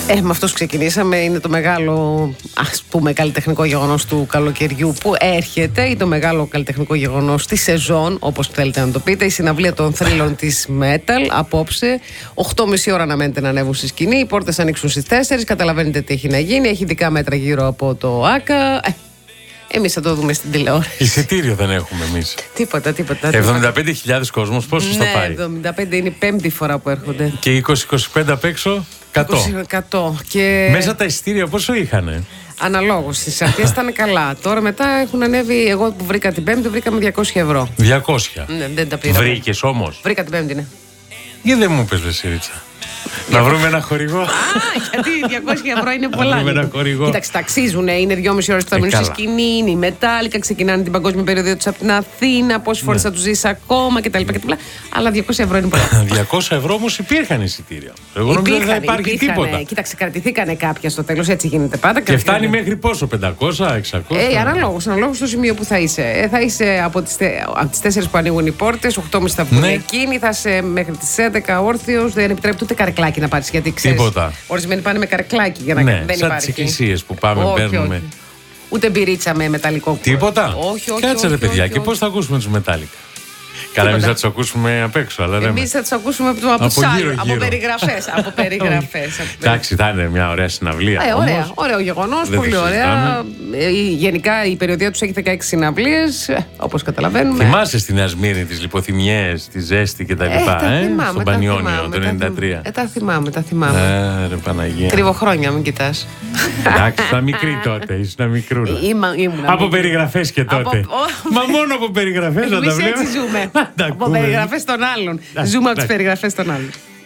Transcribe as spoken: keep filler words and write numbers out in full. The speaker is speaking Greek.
Ε, με αυτός ξεκινήσαμε. Είναι το μεγάλο, ας πούμε, καλλιτεχνικό γεγονός του καλοκαιριού που έρχεται, ή το μεγάλο καλλιτεχνικό γεγονός της σεζόν, όπως θέλετε να το πείτε. Η συναυλία των θρύλων της Metal απόψε. οκτώ και μισή ώρα αναμένεται να ανέβουν στη σκηνή. Οι πόρτες ανοίξουν στις τέσσερις. Καταλαβαίνετε τι έχει να γίνει. Έχει ειδικά μέτρα γύρω από το ΆΚΑ. Ε, εμείς θα το δούμε στην τηλεόραση. Εισιτήριο δεν έχουμε εμείς. Τίποτα, τίποτα. εβδομήντα πέντε χιλιάδες κόσμος, πόσο θα ναι, πάει? εβδομήντα πέντε είναι η πέμπτη φορά που έρχονται. Και είκοσι είκοσι πέντε απ' έξω, εκατό. εκατό. Και... μέσα τα εισιτήρια πόσο είχανε? Αναλόγως, στις αρχές ήταν καλά. Τώρα μετά έχουν ανέβει. Εγώ που βρήκα την Πέμπτη, βρήκα με διακόσια ευρώ. διακόσια. Ναι, δεν τα πήρα. Βρήκες όμως? Βρήκα την Πέμπτη, ναι. Γιατί δεν μου πες, Βεσίριτσα? Να βρούμε ένα χορηγό. Α, γιατί διακόσια ευρώ είναι πολλά. Να βρούμε ένα χορηγό. Κοίταξε, ταξίζουν. Είναι δυόμιση ώρες που θα μείνουν στη σκηνή. Είναι η Μετάλλικα. Ξεκινάνε την παγκόσμια περίοδο τους από την Αθήνα. Πόσες φορές θα τους ζήσει ακόμα κτλ. Αλλά διακόσια ευρώ είναι πολλά. διακόσια ευρώ όμως υπήρχαν εισιτήρια. Εγώ νομίζω ότι δεν υπάρχει υπήρχαν, τίποτα. Κοίταξε, κρατηθήκανε κάποια στο τέλος. Έτσι γίνεται πάντα. Και φτάνει μέχρι πόσο? πεντακόσια, εξακόσια? Ε, αναλόγως, αναλόγως στο σημείο που θα είσαι. Ε, θα είσαι από τις, από τις τέσσερις που ανοίγουν οι πόρτες, οκτώ και μισή θα βγουν ναι. εκείνοι, θα είσαι μέχρι τις έντεκα όρθιος. Δεν επιτρέπεται ούτε καρεκλάκι να πάρεις. Γιατί ξέρεις, τίποτα. Ορισμένοι πάνε με καρεκλάκι για να ναι, δεν σαν υπάρχει. τις εκκλησίες που πάμε, όχι, παίρνουμε. Όχι. Ούτε μπυρίτσα με μεταλλικό. Τίποτα. Όχι, όχι. Κάτσε όχι, ρε παιδιά, όχι, και όχι. πώς θα ακούσουμε τους Μετάλλικα? Καλά, εμείς θα τους ακούσουμε απ' έξω. Αλλά εμείς θα τους ακούσουμε από, από, από, γύρω, από γύρω. περιγραφές. από περιγραφές. Εντάξει, θα είναι μια ωραία συναυλία. Ε, ωραία, όμως. ωραίο γεγονός, Δεν πολύ το ωραία. Ε, γενικά η περιοδία τους έχει δεκαέξι συναυλίες, ε, όπως καταλαβαίνουμε. Θυμάσαι στη Νέα Σμύρνη τις λιποθυμιές, τη ζέστη κτλ. Ε, τα ε, θυμάμαι, στον τα Πανιόνιο θυμάμαι, το τα ενενήντα τρία. Ε, τα θυμάμαι, τα θυμάμαι. Ε, ρε Παναγία. Τριβοχρόνια, μην κοιτάς. Εντάξει, ήταν μικρή τότε, ήσουν μικρούλα. Είμα, ήμουνα, Από μην- περιγραφές και τότε. Από- Μα μόνο από περιγραφές να τα Εμείς βλέπουμε. έτσι ζούμε. Τα Από ακούμε. περιγραφές των άλλων. Εντάξει, Ζούμε από τις εντάξει. περιγραφές των άλλων.